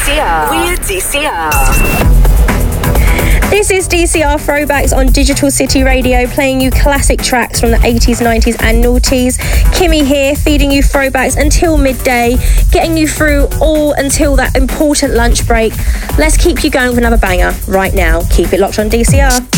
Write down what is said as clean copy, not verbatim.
DCR. We're DCR. This is DCR Throwbacks on Digital City Radio, playing you classic tracks from the 80s, 90s and noughties. Kimmy here, feeding you throwbacks until midday, getting you through all until that important lunch break. Let's keep you going with another banger right now. Keep it locked on DCR.